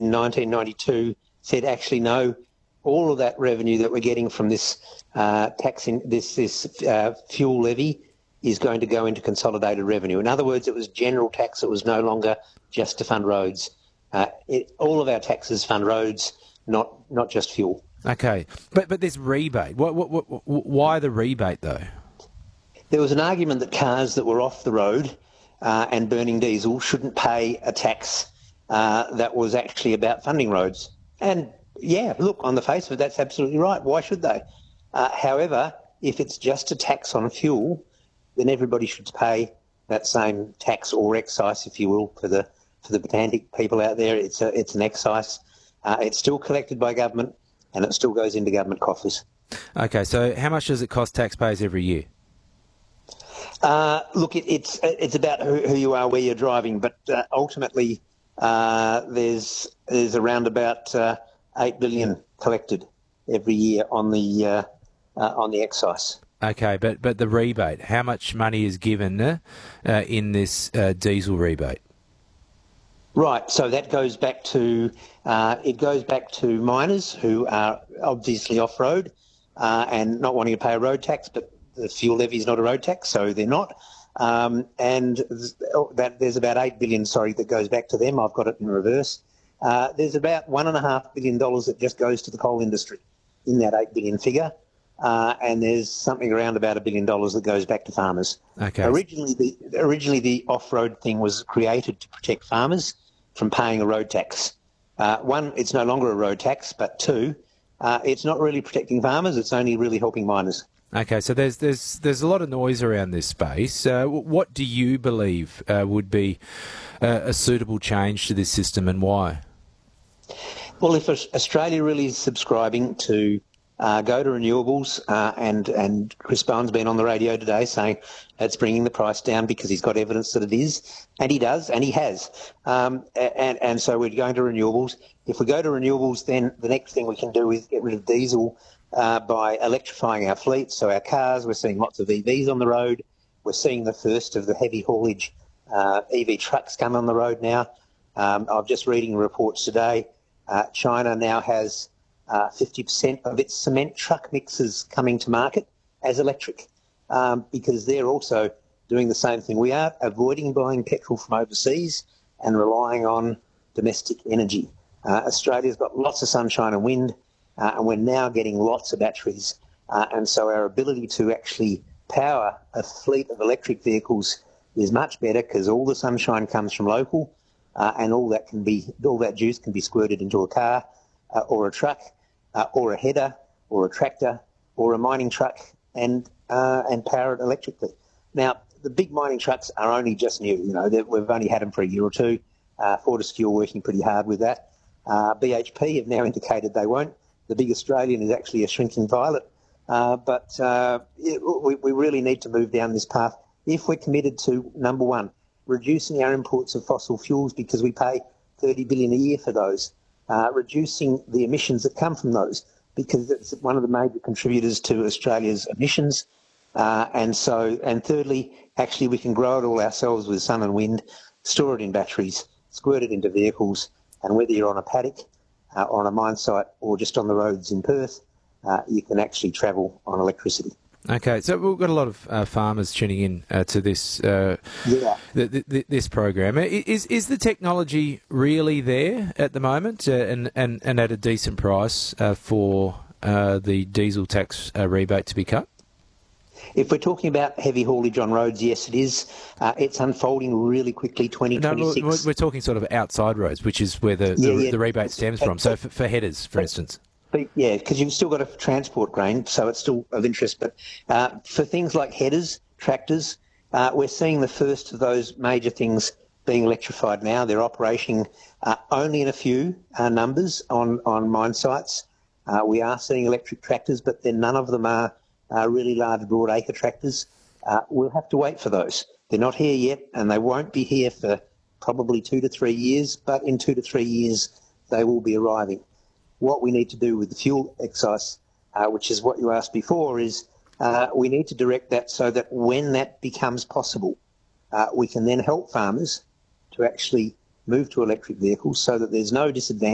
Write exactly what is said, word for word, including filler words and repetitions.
in nineteen ninety-two said, actually, no, all of that revenue that we're getting from this uh, tax, in, this, this uh, fuel levy is going to go into consolidated revenue. In other words, it was general tax. It was no longer just to fund roads. Uh, it, all of our taxes fund roads, not not just fuel. Okay, but but this rebate, what, what, what, why the rebate though? There was an argument that cars that were off the road uh, and burning diesel shouldn't pay a tax uh, that was actually about funding roads. And yeah, look, on the face of it, that's absolutely right. Why should they? Uh, however, if it's just a tax on fuel, then everybody should pay that same tax or excise, if you will, for the for the pedantic people out there. It's a, it's an excise. Uh, it's still collected by government, and it still goes into government coffers. Okay, so how much does it cost taxpayers every year? Uh, look, it, it's it's about who, who you are, where you're driving, but uh, ultimately uh, there's there's around about uh, eight billion collected every year on the uh, uh, on the excise. Okay, but but the rebate, how much money is given uh, uh, in this uh, diesel rebate? Right, so that goes back to uh, it goes back to miners who are obviously off road uh, and not wanting to pay a road tax, but the fuel levy is not a road tax, so they're not. Um, and that there's about eight billion, sorry, that goes back to them. I've got it in reverse. Uh, there's about one and a half billion dollars that just goes to the coal industry in that eight billion figure. Uh, and there's something around about a billion dollars that goes back to farmers. Okay. Originally, the originally the off-road thing was created to protect farmers from paying a road tax. Uh, one, it's no longer a road tax, but two, uh, it's not really protecting farmers. It's only really helping miners. Okay, so there's there's there's a lot of noise around this space. Uh, what do you believe uh, would be uh, a suitable change to this system, and why? Well, if Australia really is subscribing to Uh, go to renewables, uh, and and Chris Bowen's been on the radio today saying it's bringing the price down because he's got evidence that it is, and he does, and he has. Um, and, and so we're going to renewables. If we go to renewables, then the next thing we can do is get rid of diesel uh, by electrifying our fleet. So our cars, we're seeing lots of E Vs on the road. We're seeing the first of the heavy haulage uh, E V trucks come on the road now. Um, I'm just reading reports today. Uh, China now has Uh, fifty percent of its cement truck mixes coming to market as electric, um, because they're also doing the same thing we are, avoiding buying petrol from overseas and relying on domestic energy. Uh, Australia's got lots of sunshine and wind, uh, and we're now getting lots of batteries. Uh, and so our ability to actually power a fleet of electric vehicles is much better because all the sunshine comes from local, uh, and all that can be, all that juice can be squirted into a car uh, or a truck. Uh, or a header, or a tractor, or a mining truck, and uh, and power it electrically. Now, the big mining trucks are only just new. You know, we've only had them for a year or two. Uh, Fortescue are working pretty hard with that. Uh, B H P have now indicated they won't. The big Australian is actually a shrinking violet. Uh, but uh, it, we, we really need to move down this path if we're committed to, number one, reducing our imports of fossil fuels because we pay thirty billion dollars a year for those. Uh, reducing the emissions that come from those, because it's one of the major contributors to Australia's emissions. Uh, and so, and thirdly, actually we can grow it all ourselves with sun and wind, store it in batteries, squirt it into vehicles, and whether you're on a paddock, uh, or on a mine site, or just on the roads in Perth, uh, you can actually travel on electricity. Okay, so we've got a lot of uh, farmers tuning in uh, to this uh, yeah. th- th- this program. Is is the technology really there at the moment, uh, and, and and at a decent price uh, for uh, the diesel tax uh, rebate to be cut? If we're talking about heavy haulage on roads, yes, it is. Uh, it's unfolding really quickly. Twenty twenty-six. No, we're talking sort of outside roads, which is where the yeah, the, yeah. the rebate stems from. So for, for headers, for instance. But yeah, because you've still got to transport grain, so it's still of interest. But uh, for things like headers, tractors, uh, we're seeing the first of those major things being electrified now. They're operating uh, only in a few uh, numbers on, on mine sites. Uh, we are seeing electric tractors, but then none of them are uh, really large, broad acre tractors. Uh, we'll have to wait for those. They're not here yet, and they won't be here for probably two to three years, but in two to three years they will be arriving. What we need to do with the fuel excise, uh, which is what you asked before, is uh, we need to direct that so that when that becomes possible, uh, we can then help farmers to actually move to electric vehicles so that there's no disadvantage